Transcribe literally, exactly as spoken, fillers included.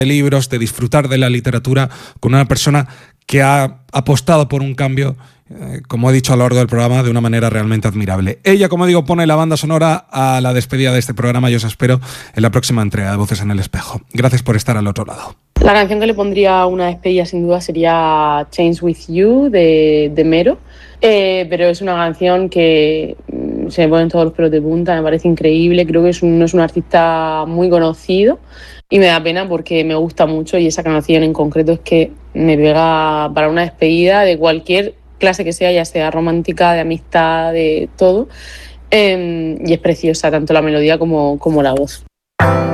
de libros, de disfrutar de la literatura con una persona que ha apostado por un cambio, eh, como he dicho a lo largo del programa, de una manera realmente admirable. Ella, como digo, pone la banda sonora a la despedida de este programa y os espero en la próxima entrega de Voces en el Espejo. Gracias por estar al otro lado. La canción que le pondría una despedida sin duda sería Change With You de, de Mero, eh, pero es una canción que mm, se me ponen todos los pelos de punta, me parece increíble, creo que es un, no es un artista muy conocido y me da pena porque me gusta mucho y esa canción en concreto es que me pega para una despedida de cualquier clase que sea, ya sea romántica, de amistad, de todo, eh, y es preciosa tanto la melodía como, como la voz.